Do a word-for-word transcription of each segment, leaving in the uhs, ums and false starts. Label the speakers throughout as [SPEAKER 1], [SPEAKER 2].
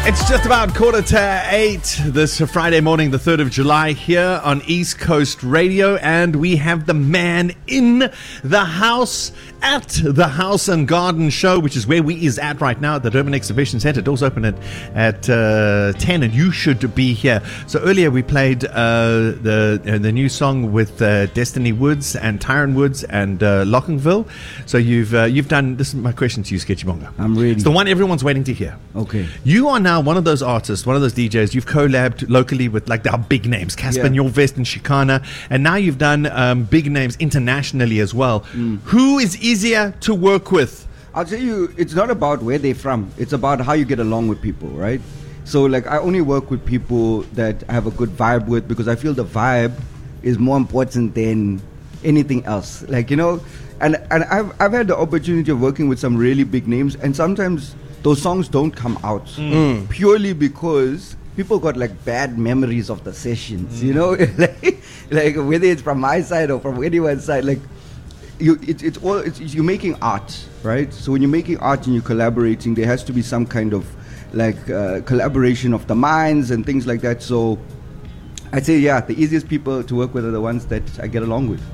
[SPEAKER 1] It's just about quarter to eight this Friday morning, the third of July, here on East Coast Radio. And we have the man in the house at the House and Garden Show, which is where we is at right now at the Durban Exhibition Centre. Doors open at, at uh, ten, and you should be here. So earlier we played uh, the uh, the new song with uh, Destiny Woods and Tyron Woods and uh, Lockenville. So you've uh, you've done, this is my question to you, Sketchy Bongo.
[SPEAKER 2] I'm ready.
[SPEAKER 1] It's the one everyone's waiting to hear.
[SPEAKER 2] Okay.
[SPEAKER 1] You are now one of those artists, one of those D Js. You've collabed locally with like our big names, Casper
[SPEAKER 2] Yeah.
[SPEAKER 1] Nyovest and Shikana, and now you've done um, big names internationally as well.
[SPEAKER 2] Mm.
[SPEAKER 1] Who is easier to work with?
[SPEAKER 2] I'll tell you, it's not about where they're from. It's about how you get along with people, right? So, like, I only work with people that I have a good vibe with, because I feel the vibe is more important than anything else. Like, you know, and, and I've, I've had the opportunity of working with some really big names, and sometimes those songs don't come out
[SPEAKER 1] Mm.
[SPEAKER 2] purely because people got like bad memories of the sessions, you know, like, like whether it's from my side or from anyone's side, like you, it, it's all it's, you're making art, right? So when you're making art and you're collaborating, there has to be some kind of like uh, collaboration of the minds and things like that. So I'd say, yeah, the easiest people to work with are the ones that I get along with.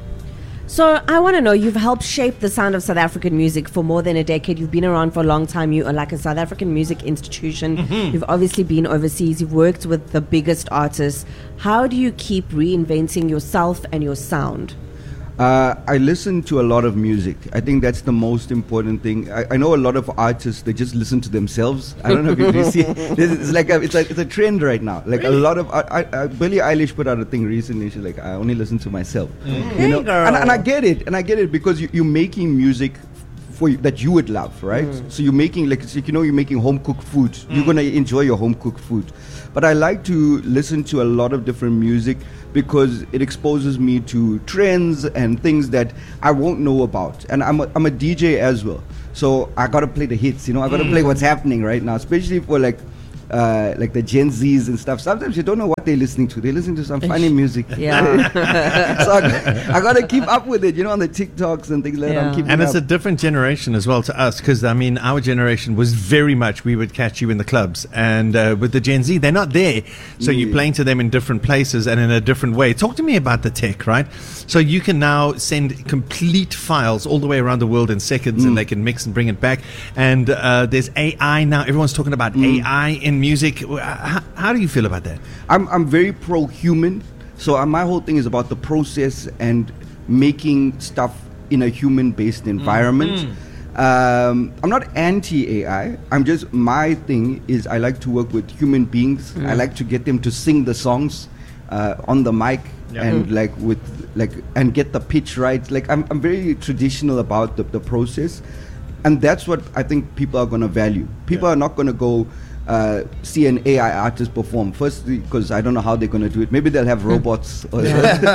[SPEAKER 3] So I want to know, you've helped shape the sound of South African music for more than a decade. You've been around for a long time. You are like a South African music institution. Mm-hmm. You've obviously been overseas. You've worked with the biggest artists. How do you keep reinventing yourself and your sound?
[SPEAKER 2] Uh, I listen to a lot of music. I think that's the most important thing. I, I know a lot of artists, they just listen to themselves. I don't know if you see. It's like a, it's, a, it's a trend right now. Like really? a lot of I, I, Billie Eilish put out a thing recently. She's like, I only listen to myself.
[SPEAKER 3] Mm.
[SPEAKER 2] You know?
[SPEAKER 3] Hey, girl.
[SPEAKER 2] And, and I get it. And I get it because you, you're making music for you, that you would love, right? Mm. So you're making, like, it's like, you know, you're making home cooked food. Mm. You're gonna enjoy your home cooked food. But I like to listen to a lot of different music because it exposes me to trends and things that I won't know about. And I'm a, I'm a D J as well. So I got to play the hits, you know, I got to mm. play what's happening right now, especially for like uh, like the Gen Zs and stuff. Sometimes you don't know what they're listening to. They're listening to some funny music.
[SPEAKER 3] Yeah.
[SPEAKER 2] So I, I got to keep up with it, you know, on the TikToks and things like
[SPEAKER 3] Yeah.
[SPEAKER 2] that. I'm keeping
[SPEAKER 1] And it's
[SPEAKER 2] up.
[SPEAKER 1] a different generation as well to us, because I mean, our generation was very much, we would catch you in the clubs, and uh, with the Gen Z, they're not there, so
[SPEAKER 2] Yeah.
[SPEAKER 1] you're playing to them in different places and in a different way. Talk to me about the tech, right? So you can now send complete files all the way around the world in seconds,
[SPEAKER 2] Mm.
[SPEAKER 1] and they can mix and bring it back. And uh, there's A I now. Everyone's talking about
[SPEAKER 2] Mm.
[SPEAKER 1] A I in music. How, how do you feel about that?
[SPEAKER 2] I'm I'm very pro-human, so uh, my whole thing is about the process and making stuff in a human-based environment.
[SPEAKER 1] Mm.
[SPEAKER 2] Um, I'm not anti-A I. I'm just, my thing is I like to work with human beings.
[SPEAKER 3] Mm.
[SPEAKER 2] I like to get them to sing the songs uh, on the mic
[SPEAKER 1] Yeah.
[SPEAKER 2] and
[SPEAKER 3] Mm.
[SPEAKER 2] like with like and get the pitch right. Like I'm I'm very traditional about the, the process, and that's what I think people are gonna value. People
[SPEAKER 1] Yeah.
[SPEAKER 2] are not gonna go. Uh, see an A I artist perform. Firstly, because I don't know how they're going to do it. Maybe they'll have robots or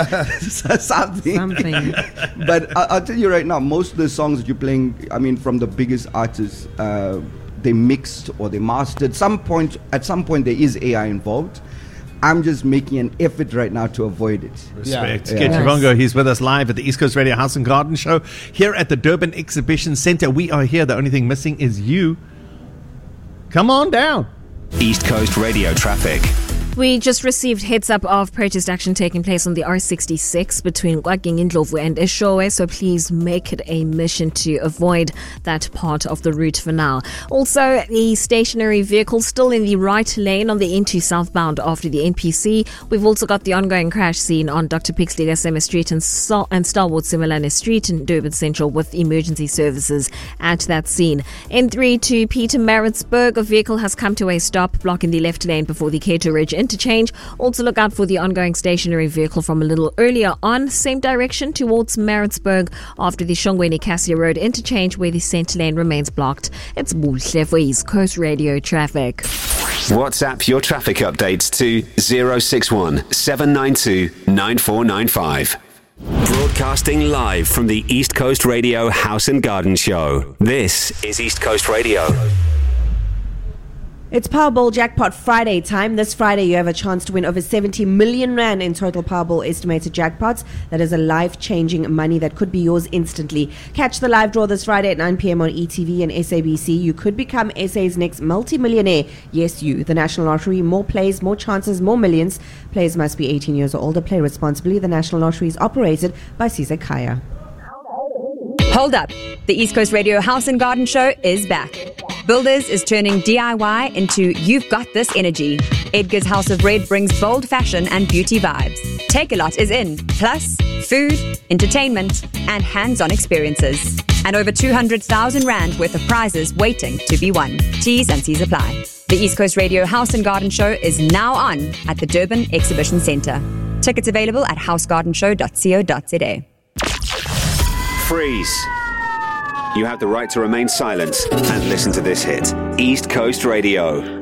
[SPEAKER 2] something.
[SPEAKER 3] Something.
[SPEAKER 2] But I- I'll tell you right now, most of the songs that you're playing, I mean, from the biggest artists, uh, they mixed or they mastered. Some point, at some point, there is A I involved. I'm just making an effort right now to avoid it.
[SPEAKER 1] Respect.
[SPEAKER 2] Yeah.
[SPEAKER 1] Sketchy
[SPEAKER 3] Yes.
[SPEAKER 1] Bongo, he's with us live at the East Coast Radio House and Garden Show here at the Durban Exhibition Centre. We are here. The only thing missing is you. Come on down.
[SPEAKER 4] East Coast Radio traffic.
[SPEAKER 5] We just received heads up of protest action taking place on the R sixty-six between Kwaging Indlovu and Eshowe, so please make it a mission to avoid that part of the route for now. Also, the stationary vehicle still in the right lane on the N two southbound after the N P C. We've also got the ongoing crash scene on Doctor Pixley Gasema Street and, Stal- and Stalwart Simelane Street in Durban Central with emergency services at that scene. N three to Peter Maritzburg, a vehicle has come to a stop blocking the left lane before the Cato Ridge interchange. Also look out for the ongoing stationary vehicle from a little earlier on, same direction towards Maritzburg after the Shongweni Cassia Road interchange where the centre lane remains blocked. It's Buhle for East Coast Radio traffic.
[SPEAKER 4] WhatsApp your traffic updates to zero six one seven nine two nine four nine five. Broadcasting live from the East Coast Radio House and Garden Show. This is East Coast Radio.
[SPEAKER 3] It's Powerball Jackpot Friday time. This Friday, you have a chance to win over seventy million rand in total Powerball estimated jackpots. That is a life-changing money that could be yours instantly. Catch the live draw this Friday at nine p.m. on E T V and S A B C. You could become S A's next multi-millionaire. Yes, you. The National Lottery. More plays, more chances, more millions. Players must be eighteen years or older. Play responsibly. The National Lottery is operated by Cesar Kaya.
[SPEAKER 6] Hold up. The East Coast Radio House and Garden Show is back. Builders is turning D I Y into You've Got This energy. Edgar's House of Red brings bold fashion and beauty vibes. Take-A-Lot is in, plus food, entertainment, and hands-on experiences. And over two hundred thousand rand worth of prizes waiting to be won. T's and C's apply. The East Coast Radio House and Garden Show is now on at the Durban Exhibition Centre. Tickets available at house garden show dot co dot za.
[SPEAKER 4] Freeze. You have the right to remain silent and listen to this hit. East Coast Radio.